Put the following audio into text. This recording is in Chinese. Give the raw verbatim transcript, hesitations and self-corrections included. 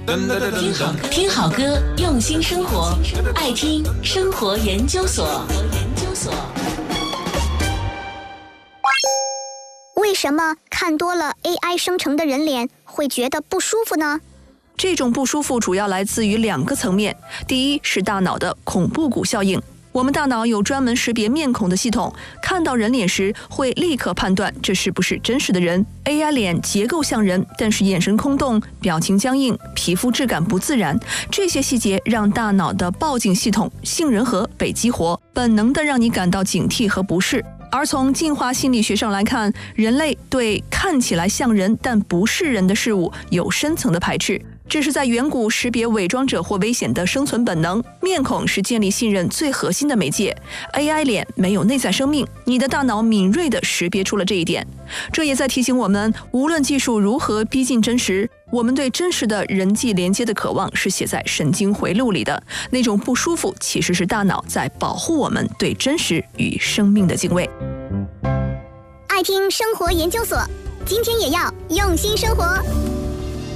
听好听好歌，用心生活，爱听生活研究所。 为什么看多了 A I 生成的人脸会觉得不舒服呢？ 这种不舒服主要来自于两个层面。第一是大脑的恐怖谷效应。我们大脑有专门识别面孔的系统，看到人脸时会立刻判断这是不是真实的人。A I 脸结构像人，但是眼神空洞，表情僵硬，皮肤质感不自然，这些细节让大脑的报警系统杏仁核被激活，本能的让你感到警惕和不适。而从进化心理学上来看，人类对看起来像人但不是人的事物有深层的排斥，这是在远古识别伪装者或危险的生存本能。面孔是建立信任最核心的媒介， A I 脸没有内在生命，你的大脑敏锐地识别出了这一点。这也在提醒我们，无论技术如何逼近真实，我们对真实的人际连接的渴望是写在神经回路里的，那种不舒服其实是大脑在保护我们对真实与生命的敬畏。 爱听生活研究所，今天也要用心生活。